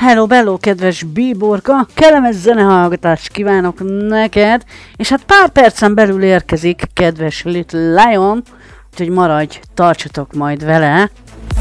Hello, bello, kedves bíborka! Kellemes zenehallgatást kívánok neked, és hát pár percen belül érkezik kedves Little Lion, úgyhogy maradj, tartsatok majd vele.